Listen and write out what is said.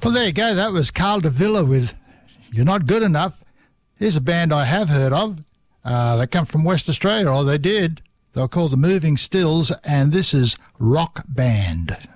Well, there you go. That was Carl de Villa with You're Not Good Enough. Here's a band I have heard of. They come from West Australia, or they did. They were called the Moving Stills, and this is Rock Band.